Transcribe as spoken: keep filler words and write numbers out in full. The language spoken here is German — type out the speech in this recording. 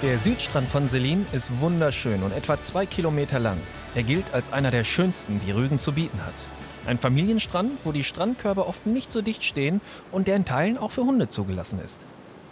Der Südstrand von Sellin ist wunderschön und etwa zwei Kilometer lang. Er gilt als einer der schönsten, die Rügen zu bieten hat. Ein Familienstrand, wo die Strandkörbe oft nicht so dicht stehen und der in Teilen auch für Hunde zugelassen ist.